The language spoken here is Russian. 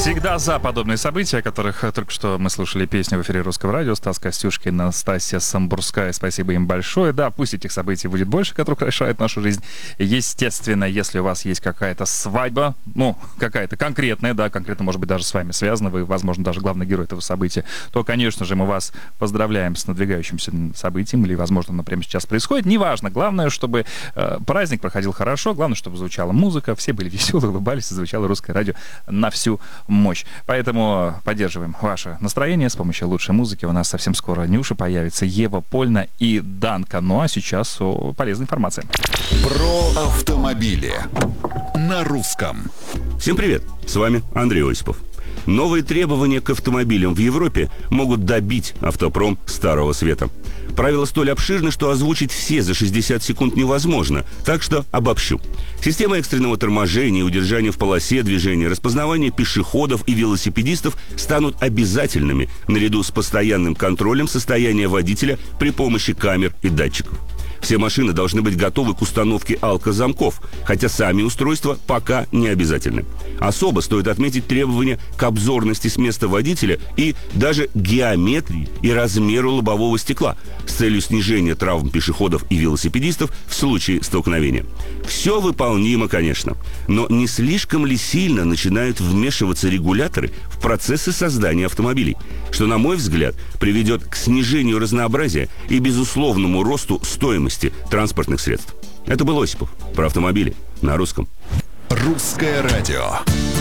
Всегда за подобные события, о которых только что мы слушали песню в эфире Русского радио. Стас Костюшкин, Настасья Самбурская. Спасибо им большое. Да, пусть этих событий будет больше, которые украшают нашу жизнь. Естественно, если у вас есть какая-то свадьба, какая-то конкретная, да, конкретно, может быть, даже с вами связана, вы, возможно, даже главный герой этого события, то, конечно же, мы вас поздравляем с надвигающимся событием, или, возможно, оно прямо сейчас происходит. Неважно. Главное, чтобы праздник проходил хорошо, главное, чтобы звучала музыка, все были веселые, улыбались, и звучало Русское радио на всю мощь. Поэтому поддерживаем ваше настроение с помощью лучшей музыки. У нас совсем скоро Нюша появится, Ева Польна и Данка. Ну а сейчас полезная информация. Про автомобили на русском. Всем привет, с вами Андрей Осипов. Новые требования к автомобилям в Европе могут добить автопром Старого Света. Правила столь обширны, что озвучить все за 60 секунд невозможно, так что обобщу. Система экстренного торможения и удержания в полосе движения, распознавание пешеходов и велосипедистов станут обязательными наряду с постоянным контролем состояния водителя при помощи камер и датчиков. Все машины должны быть готовы к установке алкозамков, хотя сами устройства пока не обязательны. Особо стоит отметить требования к обзорности с места водителя и даже геометрии и размеру лобового стекла с целью снижения травм пешеходов и велосипедистов в случае столкновения. Все выполнимо, конечно, но не слишком ли сильно начинают вмешиваться регуляторы в процессы создания автомобилей, что, на мой взгляд, приведет к снижению разнообразия и безусловному росту стоимости транспортных средств. Это был Осипов про автомобили на русском. Русское радио.